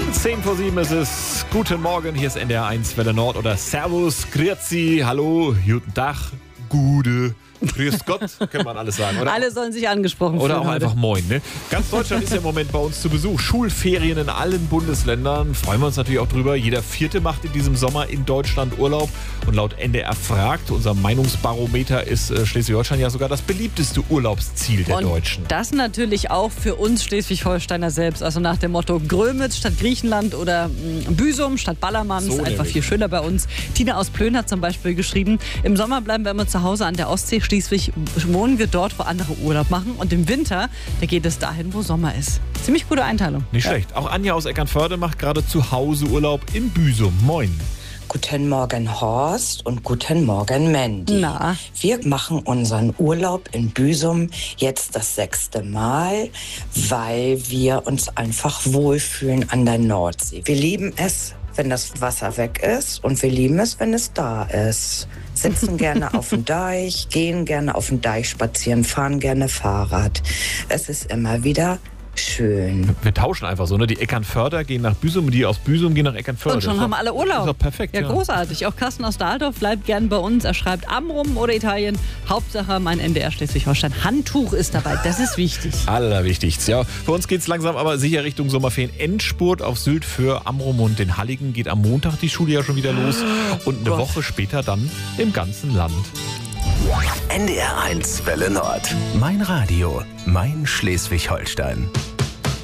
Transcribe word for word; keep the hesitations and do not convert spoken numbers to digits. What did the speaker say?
zehn vor sieben ist es. Guten Morgen, hier ist N D R eins Welle Nord oder Servus, Grüezi, hallo, guten Tag, Gude, Grüß Gott, kann man alles sagen, oder? Alle sollen sich angesprochen fühlen. Oder auch heute. einfach Moin, ne? Ganz Deutschland ist ja im Moment bei uns zu Besuch. Schulferien in allen Bundesländern. Freuen wir uns natürlich auch drüber. Jeder Vierte macht in diesem Sommer in Deutschland Urlaub. Und laut N D R fragt, unser Meinungsbarometer, ist äh, Schleswig-Holstein ja sogar das beliebteste Urlaubsziel der Und Deutschen. das natürlich auch für uns Schleswig-Holsteiner selbst. Also nach dem Motto Grömitz statt Griechenland oder mh, Büsum statt Ballermann. So ist einfach nämlich. viel schöner bei uns. Tina aus Plön hat zum Beispiel geschrieben, im Sommer bleiben wir immer zu Hause an der Ostsee. Schließlich wohnen wir dort, wo andere Urlaub machen. Und im Winter, da geht es dahin, wo Sommer ist. Ziemlich gute Einteilung. Nicht Ja. schlecht. Auch Anja aus Eckernförde macht gerade zu Hause Urlaub in Büsum. Moin. Guten Morgen Horst und guten Morgen Mandy. Na? Wir machen unseren Urlaub in Büsum jetzt das sechste Mal, weil wir uns einfach wohlfühlen an der Nordsee. Wir lieben es, wenn das Wasser weg ist, und wir lieben es, wenn es da ist. Sitzen gerne auf dem Deich, gehen gerne auf dem Deich spazieren, fahren gerne Fahrrad. Es ist immer wieder schön. Wir tauschen einfach so, ne? Die Eckernförder gehen nach Büsum und die aus Büsum gehen nach Eckernförde. Und schon Das haben ist alle doch- Urlaub. Das ist doch perfekt, Ja, ja. großartig. Auch Carsten aus Dahldorf bleibt gern bei uns. Er schreibt Amrum oder Italien. Hauptsache mein N D R Schleswig-Holstein. Handtuch ist dabei. Das ist wichtig. Allerwichtigste. Ja, für uns geht es langsam aber sicher Richtung Sommerferien. Endspurt auf Sylt für Amrum und den Halligen geht am Montag die Schule ja schon wieder los. Und eine Gott. Woche später dann im ganzen Land. N D R eins Welle Nord. Mein Radio, mein Schleswig-Holstein.